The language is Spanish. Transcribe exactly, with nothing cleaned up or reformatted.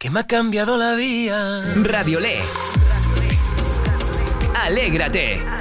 que me ha cambiado la vida. Radiolé. Alégrate.